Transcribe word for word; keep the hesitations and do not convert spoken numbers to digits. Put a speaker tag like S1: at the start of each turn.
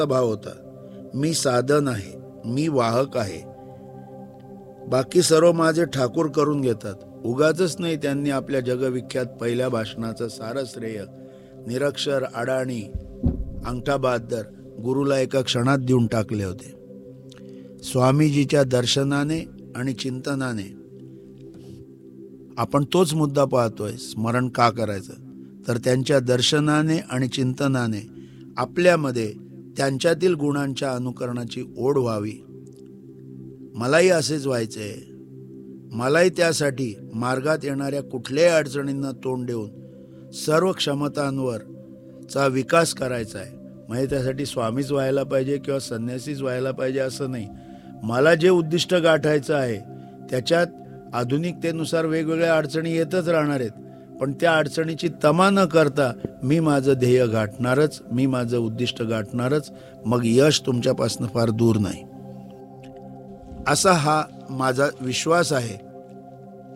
S1: भाव होता. मी साधन आहे, मी वाहक आहे, बाकी सर्व माझे ठाकूर करून घेतात. उगाचच नाही त्यांनी आपल्या जगविख्यात पहिल्या भाषणाचं सारं श्रेय निरक्षर अडाणी अंगठा बहाद्दर गुरुला एका क्षणात देऊन टाकले होते. स्वामीजीच्या दर्शनाने आणि चिंतनाने आपण तोच मुद्दा पाहतोय. स्मरण का करायचं? तर त्यांच्या दर्शनाने आणि चिंतनाने आपल्यामध्ये त्यांच्यातील गुणांच्या अनुकरणाची ओढ व्हावी. मलाही असेच व्हायचंय. मलाही त्यासाठी मार्गात येणाऱ्या कुठल्याही अडचणींना तोंड देऊन सर्व क्षमतांवर चा विकास करायचा आहे. म्हणजे त्यासाठी स्वामीच व्हायला पाहिजे किंवा संन्यासीच व्हायला पाहिजे असं नाही. मला जे उद्दिष्ट गाठायचं आहे त्याच्यात आधुनिकतेनुसार वेगवेगळ्या अडचणी येतच राहणार आहेत, पण त्या अडचणीची तमा न करता मी माझं ध्येय गाठणारच, मी माझं उद्दिष्ट गाठणारच. मग यश तुमच्यापासून फार दूर नाही, असा हा माझा विश्वास आहे.